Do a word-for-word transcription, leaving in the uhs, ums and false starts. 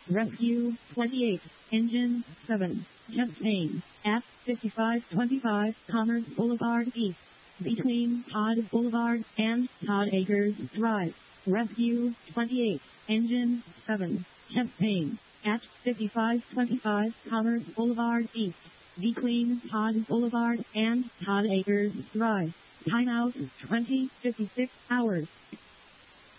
Rescue twenty-eight, Engine seven, Champaign, at fifty-five twenty-five Commerce Boulevard East, between Todd Boulevard and Todd Acres Drive. Rescue twenty-eight, Engine seven, Champaign, at fifty-five twenty-five Commerce Boulevard East, between Todd Boulevard and Todd Acres Drive. Timeout twenty fifty-six hours.